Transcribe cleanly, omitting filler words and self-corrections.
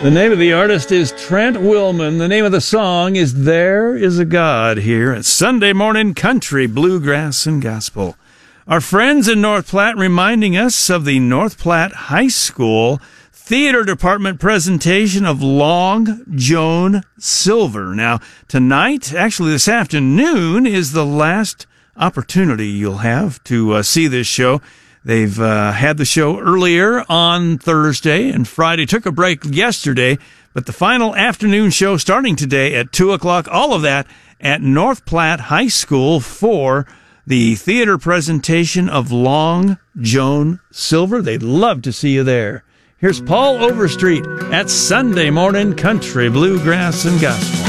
The name of the artist is Trent Willman. The name of the song is There Is a God here at Sunday Morning Country, Bluegrass, and Gospel. Our friends in North Platte reminding us of the North Platte High School Theater Department presentation of Long Joan Silver. Now, tonight, actually this afternoon, is the last opportunity you'll have to see this show. They've had the show earlier on Thursday and Friday, took a break yesterday, but the final afternoon show starting today at 2 o'clock, all of that at North Platte High School for the theater presentation of Long Joan Silver. They'd love to see you there. Here's Paul Overstreet at Sunday Morning Country, Bluegrass, and Gospel.